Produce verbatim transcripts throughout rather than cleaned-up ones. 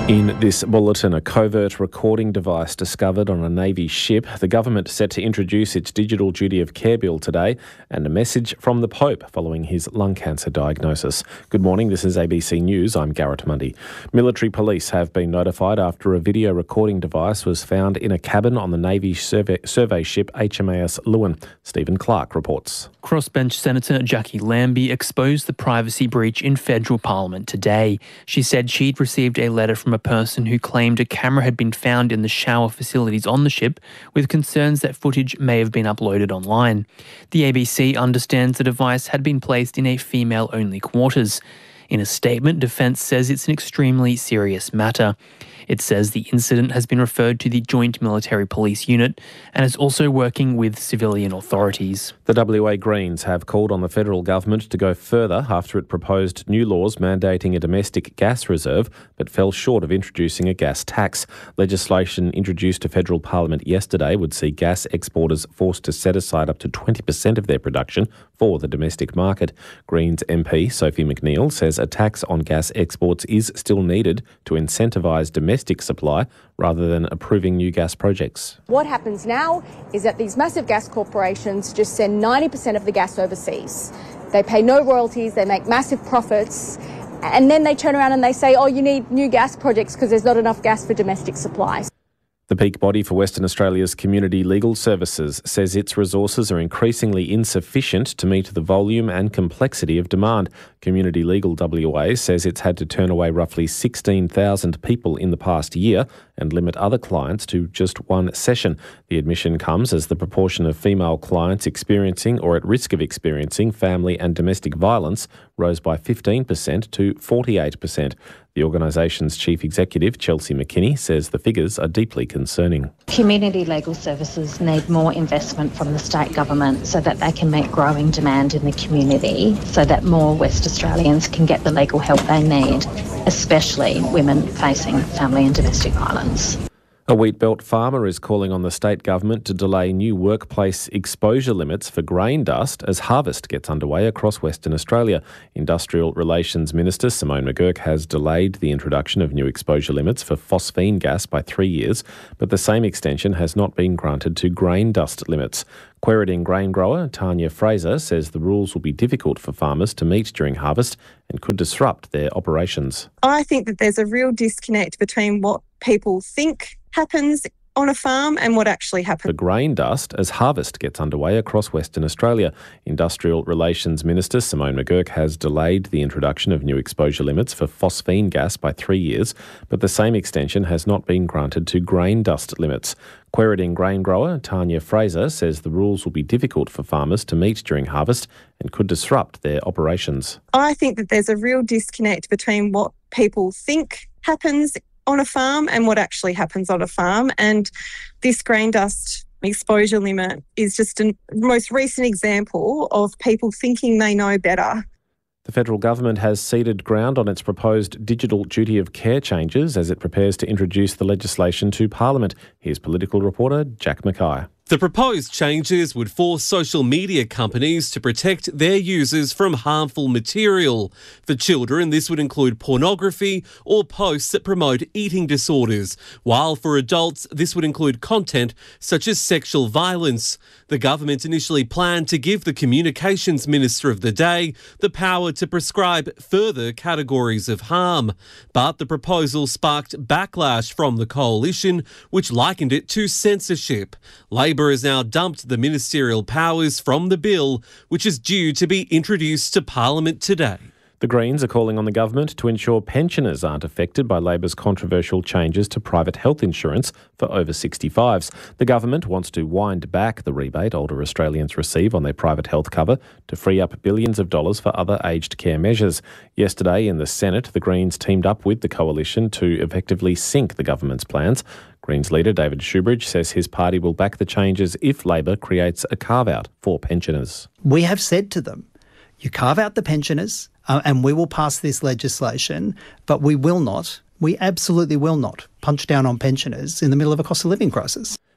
In this bulletin, a covert recording device discovered on a Navy ship, the government set to introduce its digital duty of care bill today, and a message from the Pope following his lung cancer diagnosis. Good morning, this is A B C News, I'm Garrett Mundy. Military police have been notified after a video recording device was found in a cabin on the Navy survey, survey ship H M A S Lewin. Stephen Clark reports. Crossbench Senator Jackie Lambie exposed the privacy breach in federal parliament today. She said she'd received a letter from a person who claimed a camera had been found in the shower facilities on the ship, with concerns that footage may have been uploaded online. The A B C understands the device had been placed in a female-only quarters. In a statement, Defence says it's an extremely serious matter. It says the incident has been referred to the Joint Military Police Unit and is also working with civilian authorities. The W A Greens have called on the federal government to go further after it proposed new laws mandating a domestic gas reserve but fell short of introducing a gas tax. Legislation introduced to federal parliament yesterday would see gas exporters forced to set aside up to twenty percent of their production for the domestic market. Greens M P Sophie McNeil says a tax on gas exports is still needed to incentivise domestic domestic supply rather than approving new gas projects. What happens now is that these massive gas corporations just send ninety percent of the gas overseas. They pay no royalties, they make massive profits, and then they turn around and they say, oh, you need new gas projects because there's not enough gas for domestic supplies. The peak body for Western Australia's Community Legal Services says its resources are increasingly insufficient to meet the volume and complexity of demand. Community Legal W A says it's had to turn away roughly sixteen thousand people in the past year and limit other clients to just one session. The admission comes as the proportion of female clients experiencing or at risk of experiencing family and domestic violence rose by fifteen percent to forty-eight percent. The organisation's chief executive, Chelsea McKinney, says the figures are deeply concerning. Community legal services need more investment from the state government so that they can meet growing demand in the community, so that more West Australians can get the legal help they need, especially women facing family and domestic violence. A Wheatbelt farmer is calling on the state government to delay new workplace exposure limits for grain dust as harvest gets underway across Western Australia. Industrial Relations Minister Simone McGurk has delayed the introduction of new exposure limits for phosphine gas by three years, but the same extension has not been granted to grain dust limits. Quairading grain grower Tanya Fraser says the rules will be difficult for farmers to meet during harvest and could disrupt their operations. I think that there's a real disconnect between what people think happens on a farm and what actually happens. For grain dust as harvest gets underway across Western Australia. Industrial Relations Minister Simone McGurk has delayed the introduction of new exposure limits for phosphine gas by three years, but the same extension has not been granted to grain dust limits. Quairading grain grower Tanya Fraser says the rules will be difficult for farmers to meet during harvest and could disrupt their operations. I think that there's a real disconnect between what people think happens on a farm and what actually happens on a farm. And this grain dust exposure limit is just a most recent example of people thinking they know better. The federal government has ceded ground on its proposed digital duty of care changes as it prepares to introduce the legislation to Parliament. Here's political reporter Jack Mackay. The proposed changes would force social media companies to protect their users from harmful material. For children, this would include pornography or posts that promote eating disorders, while for adults, this would include content such as sexual violence. The government initially planned to give the Communications Minister of the day the power to prescribe further categories of harm. But the proposal sparked backlash from the coalition, which likened it to censorship. Labor has now dumped the ministerial powers from the bill, which is due to be introduced to Parliament today. The Greens are calling on the government to ensure pensioners aren't affected by Labor's controversial changes to private health insurance for over sixty-fives. The government wants to wind back the rebate older Australians receive on their private health cover to free up billions of dollars for other aged care measures. Yesterday in the Senate, the Greens teamed up with the coalition to effectively sink the government's plans. Greens leader David Shoebridge says his party will back the changes if Labor creates a carve-out for pensioners. We have said to them, you carve out the pensioners uh, and we will pass this legislation, but we will not, we absolutely will not punch down on pensioners in the middle of a cost of living crisis.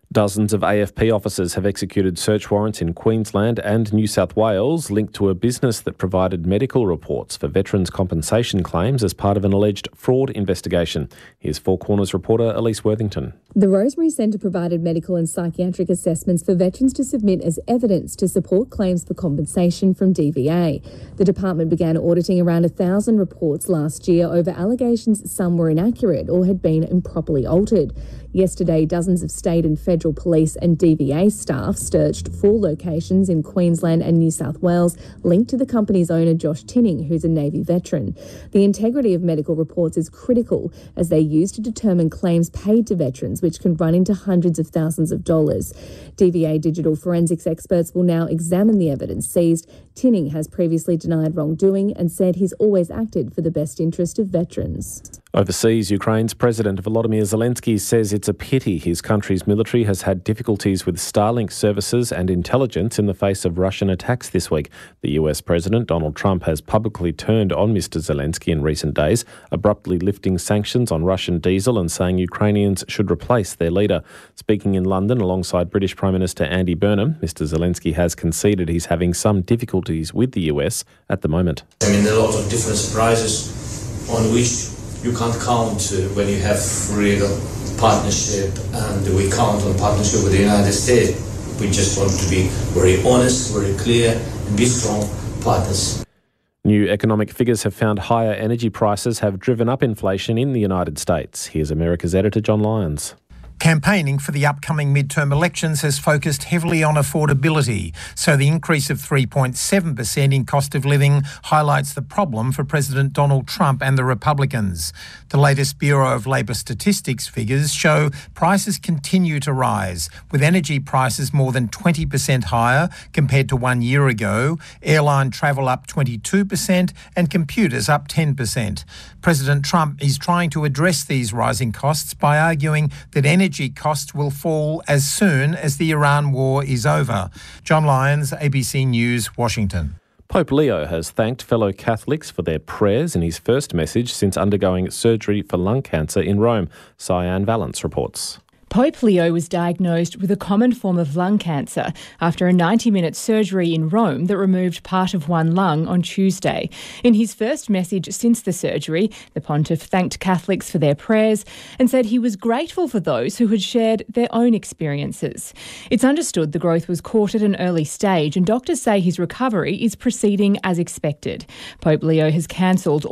Dozens of A F P officers have executed search warrants in Queensland and New South Wales linked to a business that provided medical reports for veterans' compensation claims as part of an alleged fraud investigation. Here's Four Corners reporter Elise Worthington. The Rosemary Centre provided medical and psychiatric assessments for veterans to submit as evidence to support claims for compensation from D V A. The department began auditing around a thousand reports last year over allegations some were inaccurate or had been improperly altered. Yesterday, dozens of state and federal police and D V A staff searched four locations in Queensland and New South Wales linked to the company's owner Josh Tinning, who's a Navy veteran. The integrity of medical reports is critical as they're used to determine claims paid to veterans, which can run into hundreds of thousands of dollars. D V A digital forensics experts will now examine the evidence seized. Tinning has previously denied wrongdoing and said he's always acted for the best interest of veterans. Overseas, Ukraine's President Volodymyr Zelensky says it's a pity his country's military has had difficulties with Starlink services and intelligence in the face of Russian attacks this week. The U S President Donald Trump has publicly turned on Mister Zelensky in recent days, abruptly lifting sanctions on Russian diesel and saying Ukrainians should replace their leader. Speaking in London alongside British Prime Minister Andy Burnham, Mister Zelensky has conceded he's having some difficulties with the U S at the moment. I mean, there are a lot of different surprises on which you can't count uh, when you have real partnership, and we count on partnership with the United States. We just want to be very honest, very clear, and be strong partners. New economic figures have found higher energy prices have driven up inflation in the United States. Here's America's editor John Lyons. Campaigning for the upcoming midterm elections has focused heavily on affordability, so the increase of three point seven percent in cost of living highlights the problem for President Donald Trump and the Republicans. The latest Bureau of Labor Statistics figures show prices continue to rise, with energy prices more than twenty percent higher compared to one year ago, airline travel up twenty-two percent and computers up ten percent. President Trump is trying to address these rising costs by arguing that energy Energy costs will fall as soon as the Iran war is over. John Lyons, A B C News, Washington. Pope Leo has thanked fellow Catholics for their prayers in his first message since undergoing surgery for lung cancer in Rome. Cyan Valance reports. Pope Leo was diagnosed with a common form of lung cancer after a ninety-minute surgery in Rome that removed part of one lung on Tuesday. In his first message since the surgery, the pontiff thanked Catholics for their prayers and said he was grateful for those who had shared their own experiences. It's understood the growth was caught at an early stage and doctors say his recovery is proceeding as expected. Pope Leo has cancelled